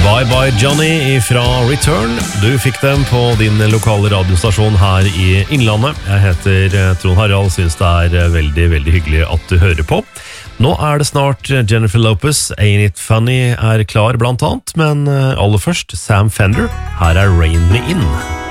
Bye Bye Johnny fra Return. Du fikk dem på din lokale radiostasjon her i Innlandet. Jeg heter Trond Harald, synes det veldig, veldig hyggelig at du hører på. Nå det snart Jennifer Lopez, Ain't It Funny klar blant annet, men aller først Sam Fender. Her Rain Me In.